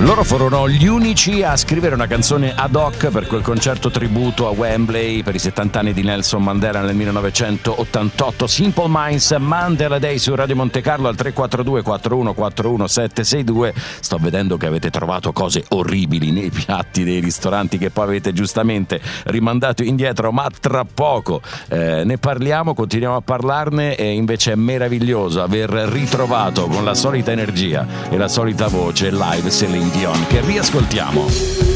Loro furono gli unici a scrivere una canzone ad hoc per quel concerto tributo a Wembley per i 70 anni di Nelson Mandela nel 1988. Simple Minds, Mandela Day su Radio Monte Carlo al 342 4141 762. Sto vedendo che avete trovato cose orribili nei piatti dei ristoranti che poi avete giustamente rimandato indietro, ma tra poco ne parliamo, continuiamo a parlarne. E invece è meraviglioso aver ritrovato con la solita energia e la solita voce live Celine Dion, che riascoltiamo.